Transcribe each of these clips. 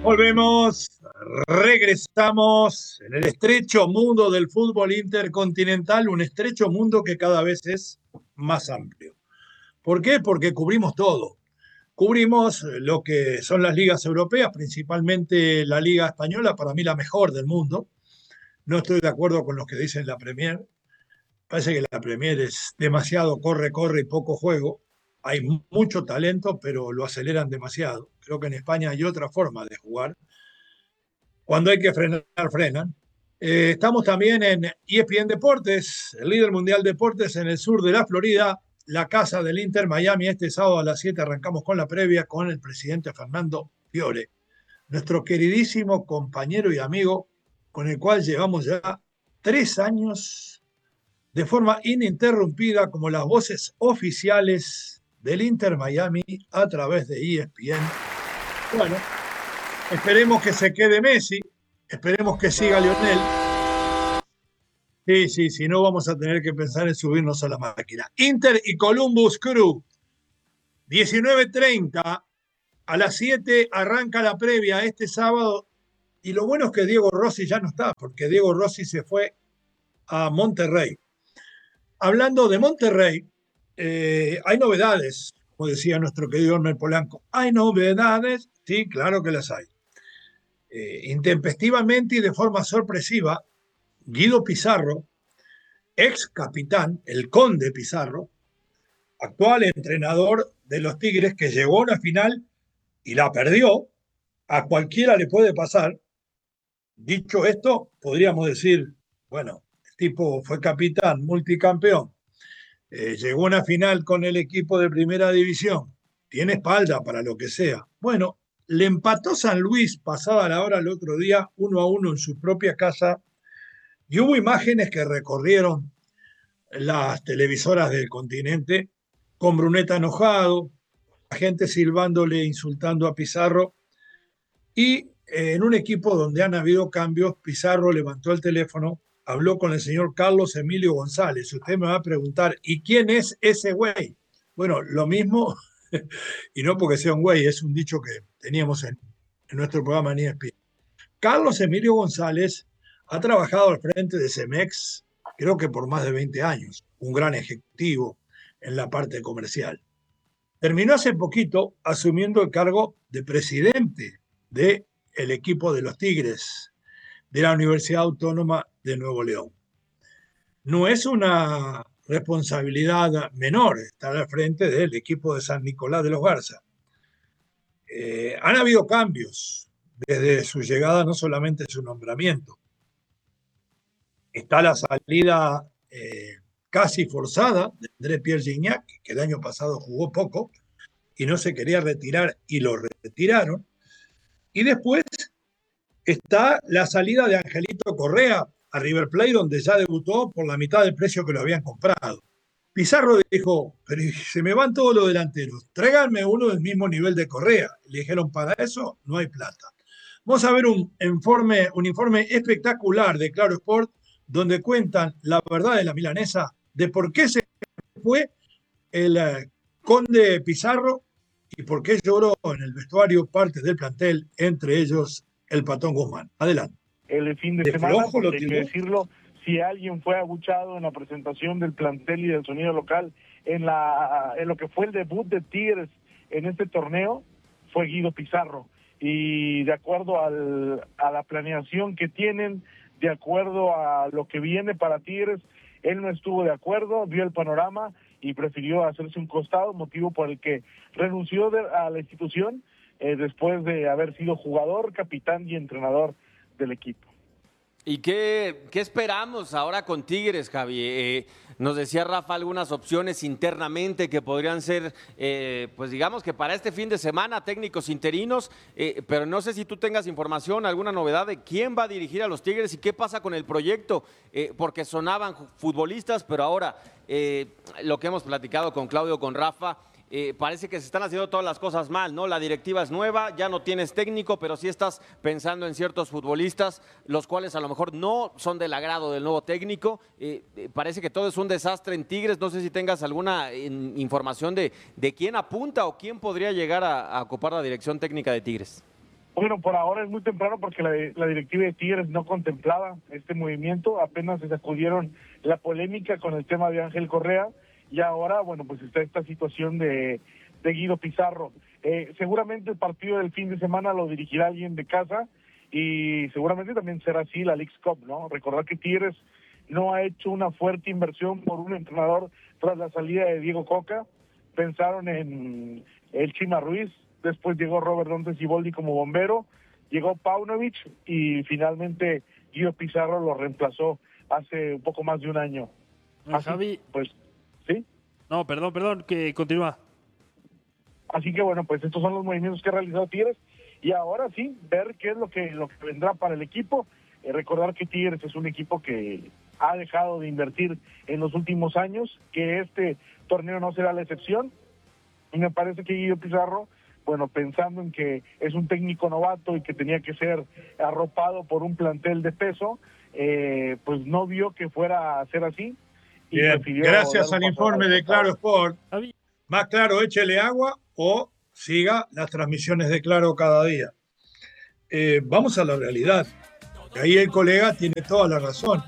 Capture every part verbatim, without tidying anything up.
Volvemos, regresamos en el estrecho mundo del fútbol intercontinental, un estrecho mundo que cada vez es más amplio. ¿Por qué? Porque cubrimos todo. Cubrimos lo que son las ligas europeas, principalmente la Liga Española, para mí la mejor del mundo. No estoy de acuerdo con los que dicen la Premier. Parece que la Premier es demasiado corre, corre y poco juego. Hay mucho talento, pero lo aceleran demasiado. Creo que en España hay otra forma de jugar. Cuando hay que frenar, frenan. Eh, estamos también en E S P N Deportes, el líder mundial de deportes en el sur de la Florida, la casa del Inter Miami. Este sábado a las siete arrancamos con la previa con el presidente Fernando Fiore, nuestro queridísimo compañero y amigo, con el cual llevamos ya tres años de forma ininterrumpida como las voces oficiales del Inter Miami a través de E S P N. Bueno, esperemos que se quede Messi, esperemos que siga Lionel. Sí, sí, si no vamos a tener que pensar en subirnos a la máquina. Inter y Columbus Crew, diecinueve treinta, a las siete arranca la previa este sábado. Y lo bueno es que Diego Rossi ya no está, porque Diego Rossi se fue a Monterrey. Hablando de Monterrey, eh, hay novedades, como decía nuestro querido Hermer Polanco. ¿Hay novedades? Sí, claro que las hay. Eh, intempestivamente y de forma sorpresiva, Guido Pizarro, ex capitán, el Conde Pizarro, actual entrenador de los Tigres, que llegó a una final y la perdió, a cualquiera le puede pasar. Dicho esto, podríamos decir, bueno, el tipo fue capitán, multicampeón, eh, llegó a una final con el equipo de primera división, tiene espalda para lo que sea. Bueno, le empató San Luis pasada la hora el otro día, uno a uno en su propia casa, y hubo imágenes que recorrieron las televisoras del continente con Brunetta enojado, la gente silbándole, insultando a Pizarro, y eh, en un equipo donde han habido cambios, Pizarro levantó el teléfono, habló con el señor Carlos Emilio González. Usted me va a preguntar, ¿y quién es ese güey? Bueno, lo mismo, y no porque sea un güey, es un dicho que teníamos en, en nuestro programa en E S P N. Carlos Emilio González ha trabajado al frente de Cemex, creo que por más de veinte años, un gran ejecutivo en la parte comercial. Terminó hace poquito asumiendo el cargo de presidente del equipo de los Tigres de la Universidad Autónoma de Nuevo León. No es una responsabilidad menor estar al frente del equipo de San Nicolás de los Garza. Eh, han habido cambios desde su llegada, no solamente su nombramiento. Está la salida eh, casi forzada de André Pierre Gignac, que el año pasado jugó poco y no se quería retirar y lo retiraron. Y después está la salida de Angelito Correa a River Plate, donde ya debutó por la mitad del precio que lo habían comprado. Pizarro dijo, pero se me van todos los delanteros, tráiganme uno del mismo nivel de Correa. Le dijeron, para eso no hay plata. Vamos a ver un informe, un informe espectacular de Claro Sport, donde cuentan la verdad de la milanesa, de por qué se fue el uh, Conde Pizarro y por qué lloró en el vestuario parte del plantel, entre ellos el Patón Guzmán. Adelante. El fin de, de semana, porque hay que decirlo, si alguien fue abuchado en la presentación del plantel y del sonido local en la en lo que fue el debut de Tigres en este torneo, fue Guido Pizarro. Y de acuerdo al, a la planeación que tienen, de acuerdo a lo que viene para Tigres, él no estuvo de acuerdo, vio el panorama y prefirió hacerse un costado, motivo por el que renunció de, a la institución eh, después de haber sido jugador, capitán y entrenador del equipo. ¿Y qué, qué esperamos ahora con Tigres, Javi? Eh, nos decía Rafa algunas opciones internamente que podrían ser, eh, pues digamos que para este fin de semana, técnicos interinos, eh, pero no sé si tú tengas información, alguna novedad de quién va a dirigir a los Tigres y qué pasa con el proyecto, eh, porque sonaban futbolistas, pero ahora eh, lo que hemos platicado con Claudio, con Rafa, Eh, parece que se están haciendo todas las cosas mal, ¿no? La directiva es nueva, ya no tienes técnico, pero sí estás pensando en ciertos futbolistas, los cuales a lo mejor no son del agrado del nuevo técnico. Eh, eh, parece que todo es un desastre en Tigres. No sé si tengas alguna en, información de, de quién apunta o quién podría llegar a, a ocupar la dirección técnica de Tigres. Bueno, por ahora es muy temprano porque la, la directiva de Tigres no contemplaba este movimiento, apenas se sacudieron la polémica con el tema de Ángel Correa y ahora, bueno, pues está esta situación de, de Guido Pizarro. Eh, seguramente el partido del fin de semana lo dirigirá alguien de casa y seguramente también será así la Leagues Cup, ¿no? Recordar que Tigres no ha hecho una fuerte inversión por un entrenador tras la salida de Diego Coca. Pensaron en el Chima Ruiz, después llegó Robert Dante Siboldi como bombero, llegó Paunovic y finalmente Guido Pizarro lo reemplazó hace un poco más de un año. Así, Javi, pues, ¿sí? No, perdón, perdón, que continúa. Así que bueno, pues estos son los movimientos que ha realizado Tigres y ahora sí, ver qué es lo que, lo que vendrá para el equipo. Eh, recordar que Tigres es un equipo que ha dejado de invertir en los últimos años, que este torneo no será la excepción. Y me parece que Guido Pizarro, bueno, pensando en que es un técnico novato y que tenía que ser arropado por un plantel de peso, eh, pues no vio que fuera a ser así. Y bien, gracias al informe de Claro Sport. Más claro, échele agua o siga las transmisiones de Claro cada día. Eh, vamos a la realidad. Ahí el colega tiene toda la razón.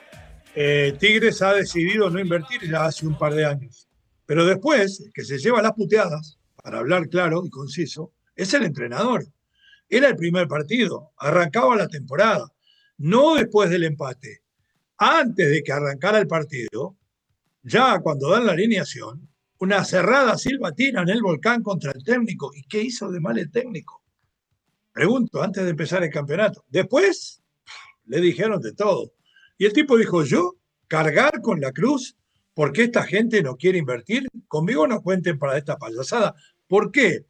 Eh, Tigres ha decidido no invertir ya hace un par de años. Pero después, el que se lleva las puteadas, para hablar claro y conciso, es el entrenador. Era el primer partido, arrancaba la temporada, no después del empate. Antes de que arrancara el partido, ya cuando dan la alineación, una cerrada silbatina en el volcán contra el técnico. ¿Y qué hizo de mal el técnico? Pregunto, antes de empezar el campeonato. Después le dijeron de todo. Y el tipo dijo, yo, cargar con la cruz, porque esta gente no quiere invertir, conmigo no cuenten para esta payasada. ¿Por qué?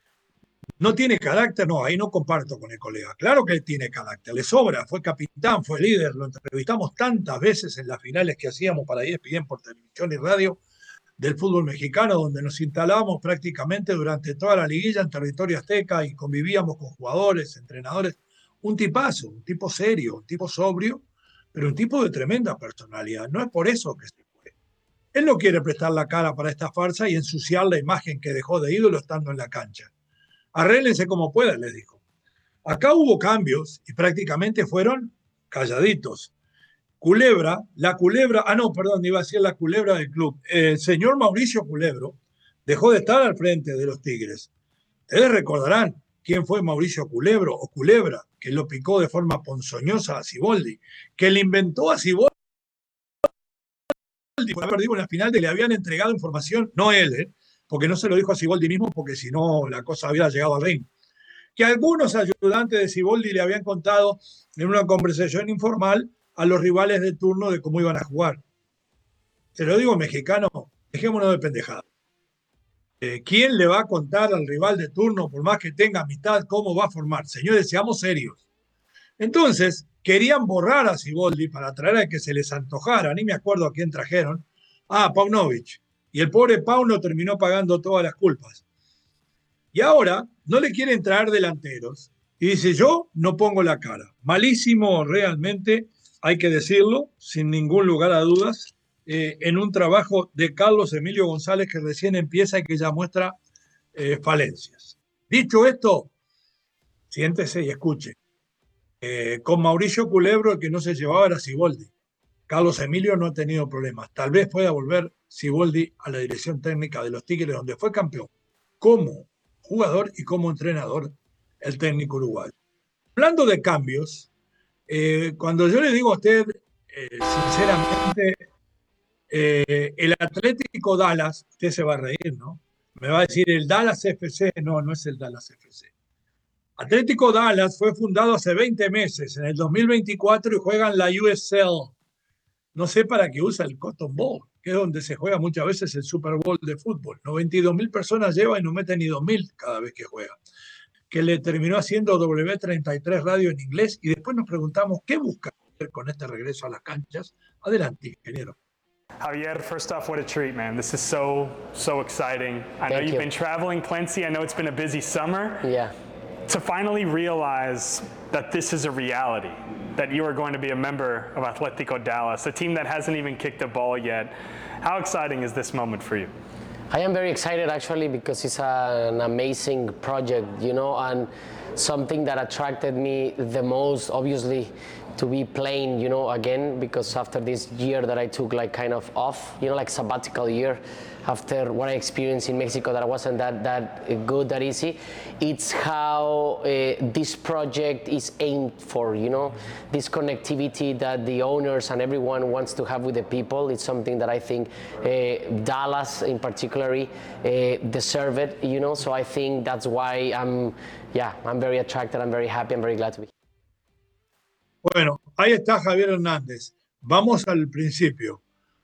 ¿No tiene carácter? No, ahí no comparto con el colega. Claro que él tiene carácter, le sobra, fue capitán, fue líder, lo entrevistamos tantas veces en las finales que hacíamos para E S P N por televisión y radio del fútbol mexicano, donde nos instalábamos prácticamente durante toda la liguilla en territorio azteca y convivíamos con jugadores, entrenadores. Un tipazo, un tipo serio, un tipo sobrio, pero un tipo de tremenda personalidad. No es por eso que se fue. Él no quiere prestar la cara para esta farsa y ensuciar la imagen que dejó de ídolo estando en la cancha. Arréglense como puedan, les dijo. Acá hubo cambios y prácticamente fueron calladitos. Culebra, la culebra, ah no, perdón, iba a decir la culebra del club. El señor Mauricio Culebro dejó de estar al frente de los Tigres. Ustedes recordarán quién fue Mauricio Culebro o Culebra, que lo picó de forma ponzoñosa a Siboldi, que le inventó a Siboldi por haber dicho en la final de que le habían entregado información, no él, ¿eh? Porque no se lo dijo a Siboldi mismo, porque si no la cosa había llegado al ring. Que algunos ayudantes de Siboldi le habían contado en una conversación informal a los rivales de turno de cómo iban a jugar. Se lo digo mexicano, dejémonos de pendejada. Eh, ¿Quién le va a contar al rival de turno, por más que tenga amistad, cómo va a formar? Señores, seamos serios. Entonces, querían borrar a Siboldi para traer a que se les antojara, ni me acuerdo a quién trajeron, ah, Paunovic. Y el pobre Pauno terminó pagando todas las culpas. Y ahora no le quieren traer delanteros. Y dice, yo no pongo la cara. Malísimo realmente, hay que decirlo, sin ningún lugar a dudas, eh, en un trabajo de Carlos Emilio González que recién empieza y que ya muestra eh, falencias. Dicho esto, siéntese y escuche. Eh, con Mauricio Culebro el que no se llevaba era Siboldi. Carlos Emilio no ha tenido problemas. Tal vez pueda volver Siboldi a la dirección técnica de los Tigres, donde fue campeón como jugador y como entrenador el técnico uruguayo. Hablando de cambios, eh, cuando yo le digo a usted, eh, sinceramente, eh, el Atlético Dallas, usted se va a reír, ¿no? Me va a decir el Dallas F C. No, no es el Dallas F C. Atlético Dallas fue fundado hace veinte meses, en el dos mil veinticuatro, y juegan la U S L. No sé para qué usa el Cotton Bowl, que es donde se juega muchas veces el Super Bowl de fútbol. noventa y dos mil personas lleva y no mete ni dos mil cada vez que juega. Que le terminó haciendo W treinta y tres Radio en inglés, y después nos preguntamos qué busca con este regreso a las canchas. Adelante, ingeniero. Javier, first off, what a treat, man. This is so, so exciting. I know Thank you've you. been traveling plenty. I know it's been a busy summer. Yeah. To finally realize that this is a reality, that you are going to be a member of Atletico Dallas, a team that hasn't even kicked a ball yet. How exciting is this moment for you? I am very excited actually because it's a, an amazing project, you know, and something that attracted me the most, obviously, to be playing, you know, again, because after this year that I took like kind of off, you know, like sabbatical year, after what I experienced in Mexico that wasn't that, that good, that easy, it's how uh, this project is aimed for, you know, this connectivity that the owners and everyone wants to have with the people. It's something that I think uh, Dallas in particular uh, deserve it, you know, so I think that's why I'm, yeah, I'm very attracted, I'm very happy, I'm very glad to be here. Bueno, ahí está Javier Hernández. Vamos al principio.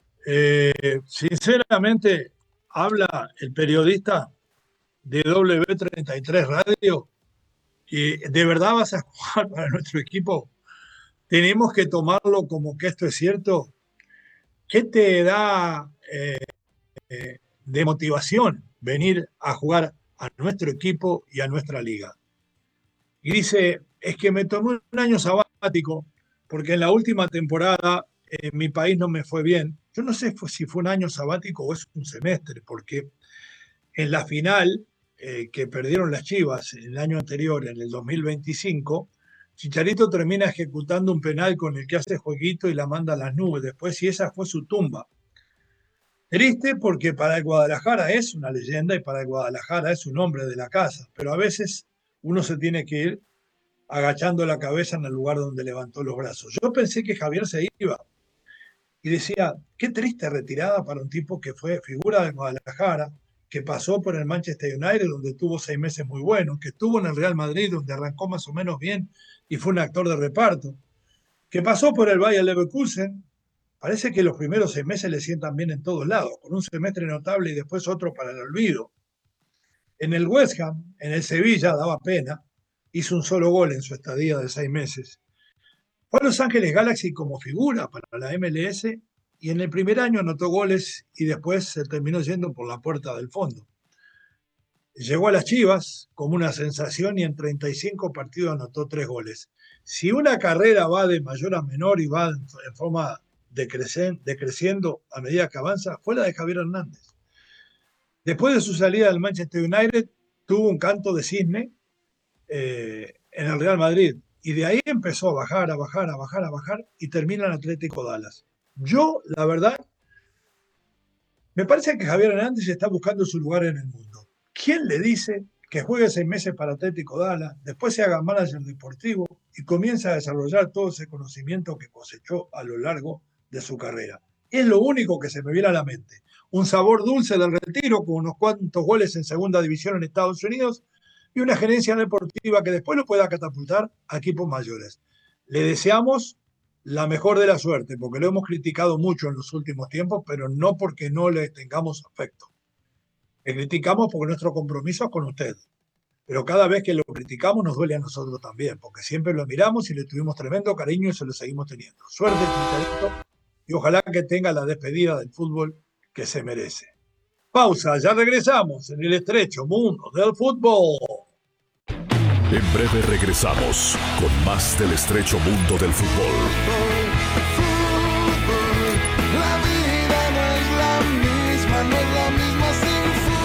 Eh, sinceramente, habla el periodista de W treinta y tres Radio y ¿de verdad vas a jugar para nuestro equipo? Tenemos que tomarlo como que esto es cierto. ¿Qué te da eh, eh, de motivación venir a jugar a nuestro equipo y a nuestra liga? Y dice, es que me tomé un año sabático porque en la última temporada en eh, mi país no me fue bien. Yo no sé si fue un año sabático o es un semestre, porque en la final eh, que perdieron las Chivas el año anterior, en el dos mil veinticinco, Chicharito termina ejecutando un penal con el que hace jueguito y la manda a las nubes. Después, si esa fue su tumba. Triste porque para el Guadalajara es una leyenda y para el Guadalajara es un hombre de la casa, pero a veces uno se tiene que ir agachando la cabeza en el lugar donde levantó los brazos. Yo pensé que Javier se iba y decía, qué triste retirada para un tipo que fue figura de Guadalajara, que pasó por el Manchester United, donde tuvo seis meses muy buenos, que estuvo en el Real Madrid, donde arrancó más o menos bien y fue un actor de reparto, que pasó por el Bayer Leverkusen. Parece que los primeros seis meses le sientan bien en todos lados, con un semestre notable y después otro para el olvido. En el West Ham, en el Sevilla, daba pena, hizo un solo gol en su estadía de seis meses. Fue a Los Ángeles Galaxy como figura para la M L S y en el primer año anotó goles y después se terminó yendo por la puerta del fondo. Llegó a las Chivas como una sensación y en treinta y cinco partidos anotó tres goles. Si una carrera va de mayor a menor y va en forma decreciendo a medida que avanza, fue la de Javier Hernández. Después de su salida del Manchester United, tuvo un canto de cisne eh, en el Real Madrid. Y de ahí empezó a bajar, a bajar, a bajar, a bajar y termina en Atlético Dallas. Yo, la verdad, me parece que Javier Hernández está buscando su lugar en el mundo. ¿Quién le dice que juegue seis meses para Atlético Dallas, después se haga manager deportivo y comienza a desarrollar todo ese conocimiento que cosechó a lo largo de su carrera? Es lo único que se me viene a la mente. Un sabor dulce del retiro con unos cuantos goles en segunda división en Estados Unidos y una gerencia deportiva que después lo pueda catapultar a equipos mayores. Le deseamos la mejor de la suerte, porque lo hemos criticado mucho en los últimos tiempos, pero no porque no le tengamos afecto. Le criticamos porque nuestro compromiso es con usted. Pero cada vez que lo criticamos nos duele a nosotros también, porque siempre lo miramos y le tuvimos tremendo cariño y se lo seguimos teniendo. Suerte, Chicharito, y ojalá que tenga la despedida del fútbol que se merece. Pausa, ya regresamos en el estrecho mundo del fútbol. En breve regresamos con más del estrecho mundo del fútbol. La vida no es la misma, no es la misma sin fútbol.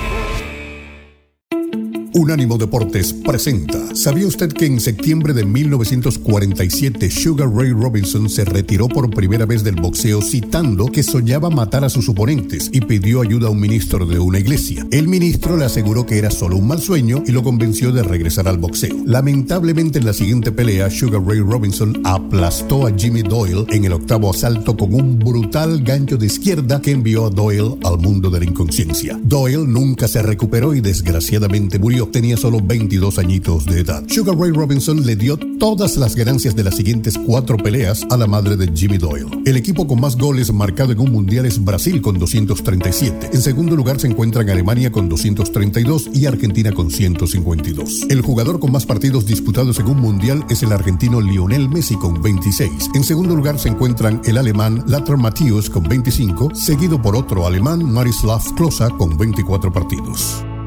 Unánimo Deportes presenta. ¿Sabía usted que en septiembre de mil novecientos cuarenta y siete Sugar Ray Robinson se retiró por primera vez del boxeo citando que soñaba matar a sus oponentes y pidió ayuda a un ministro de una iglesia? El ministro le aseguró que era solo un mal sueño y lo convenció de regresar al boxeo. Lamentablemente en la siguiente pelea Sugar Ray Robinson aplastó a Jimmy Doyle en el octavo asalto con un brutal gancho de izquierda que envió a Doyle al mundo de la inconsciencia. Doyle nunca se recuperó y desgraciadamente murió. Tenía solo veintidós añitos de edad. Sugar Ray Robinson le dio todas las ganancias de las siguientes cuatro peleas a la madre de Jimmy Doyle. El equipo con más goles marcado en un mundial es Brasil con doscientos treinta y siete. En segundo lugar se encuentran Alemania con doscientos treinta y dos y Argentina con ciento cincuenta y dos. El jugador con más partidos disputados en un mundial es el argentino Lionel Messi con veintiséis. En segundo lugar se encuentran el alemán Lothar Matthäus con veinticinco, seguido por otro alemán, Miroslav Klose, con veinticuatro partidos.